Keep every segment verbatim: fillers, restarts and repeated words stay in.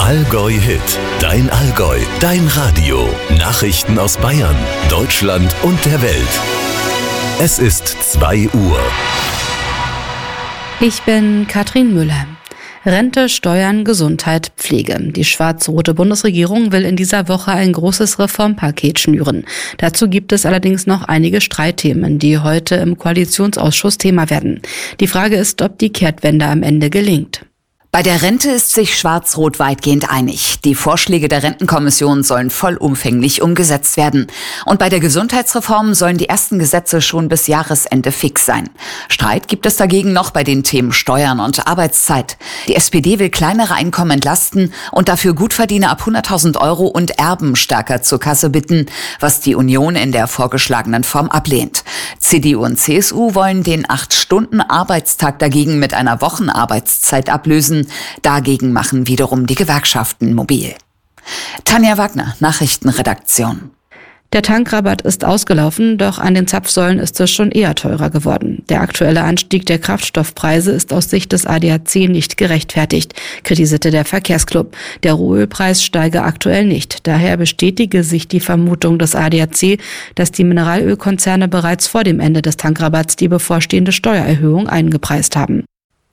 Allgäu Hit, dein Allgäu, dein Radio. Nachrichten aus Bayern, Deutschland und der Welt. Es ist zwei Uhr. Ich bin Katrin Müller. Rente, Steuern, Gesundheit, Pflege. Die schwarz-rote Bundesregierung will in dieser Woche ein großes Reformpaket schnüren. Dazu gibt es allerdings noch einige Streitthemen, die heute im Koalitionsausschuss Thema werden. Die Frage ist, ob die Kehrtwende am Ende gelingt. Bei der Rente ist sich Schwarz-Rot weitgehend einig. Die Vorschläge der Rentenkommission sollen vollumfänglich umgesetzt werden. Und bei der Gesundheitsreform sollen die ersten Gesetze schon bis Jahresende fix sein. Streit gibt es dagegen noch bei den Themen Steuern und Arbeitszeit. Die S P D will kleinere Einkommen entlasten und dafür Gutverdiener ab hunderttausend Euro und Erben stärker zur Kasse bitten, was die Union in der vorgeschlagenen Form ablehnt. C D U und C S U wollen den acht-Stunden-Arbeitstag dagegen mit einer Wochenarbeitszeit ablösen. Dagegen machen wiederum die Gewerkschaften mobil. Tanja Wagner, Nachrichtenredaktion. Der Tankrabatt ist ausgelaufen, doch an den Zapfsäulen ist es schon eher teurer geworden. Der aktuelle Anstieg der Kraftstoffpreise ist aus Sicht des A D A C nicht gerechtfertigt, kritisierte der Verkehrsclub. Der Rohölpreis steige aktuell nicht. Daher bestätige sich die Vermutung des A D A C, dass die Mineralölkonzerne bereits vor dem Ende des Tankrabatts die bevorstehende Steuererhöhung eingepreist haben.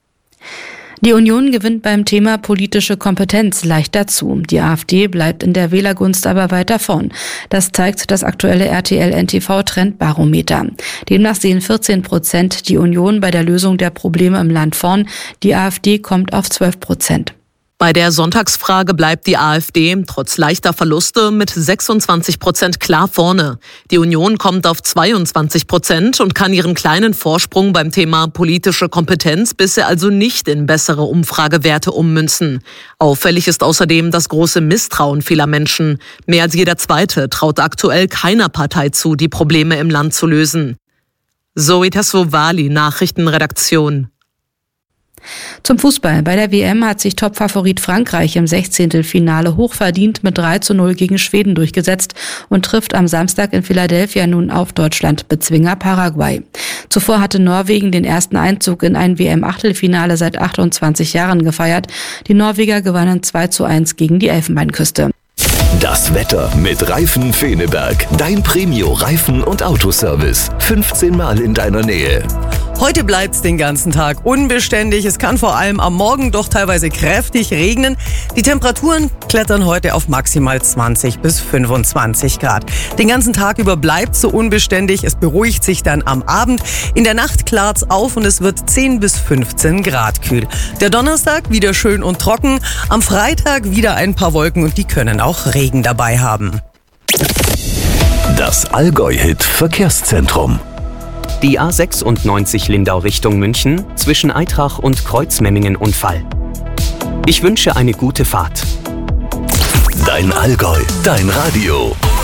Die Union gewinnt beim Thema politische Kompetenz leicht dazu. Die AfD bleibt in der Wählergunst aber weiter vorn. Das zeigt das aktuelle R T L N T V-Trendbarometer. Demnach sehen vierzehn Prozent die Union bei der Lösung der Probleme im Land vorn. Die AfD kommt auf zwölf Prozent. Bei der Sonntagsfrage bleibt die AfD trotz leichter Verluste mit sechsundzwanzig Prozent klar vorne. Die Union kommt auf zweiundzwanzig Prozent und kann ihren kleinen Vorsprung beim Thema politische Kompetenz bisher also nicht in bessere Umfragewerte ummünzen. Auffällig ist außerdem das große Misstrauen vieler Menschen. Mehr als jeder Zweite traut aktuell keiner Partei zu, die Probleme im Land zu lösen. Zoe Tassovali, Nachrichtenredaktion. Zum Fußball. Bei der W M hat sich Topfavorit Frankreich im Sechzehntelfinale hochverdient mit drei zu null gegen Schweden durchgesetzt und trifft am Samstag in Philadelphia nun auf Deutschland-Bezwinger Paraguay. Zuvor hatte Norwegen den ersten Einzug in ein W M-Achtelfinale seit achtundzwanzig Jahren gefeiert. Die Norweger gewannen zwei zu eins gegen die Elfenbeinküste. Das Wetter mit Reifen Feneberg. Dein Premio-Reifen- und Autoservice. fünfzehn Mal in deiner Nähe. Heute bleibt's den ganzen Tag unbeständig. Es kann vor allem am Morgen doch teilweise kräftig regnen. Die Temperaturen klettern heute auf maximal zwanzig bis fünfundzwanzig Grad. Den ganzen Tag über bleibt's so unbeständig. Es beruhigt sich dann am Abend. In der Nacht klart's auf und es wird zehn bis fünfzehn Grad kühl. Der Donnerstag wieder schön und trocken. Am Freitag wieder ein paar Wolken und die können auch Regen dabei haben. Das Allgäu-Hit Verkehrszentrum. Die A sechsundneunzig Lindau Richtung München zwischen Aitrach und Kreuzmemmingen Unfall. Ich wünsche eine gute Fahrt. Dein Allgäu, dein Radio.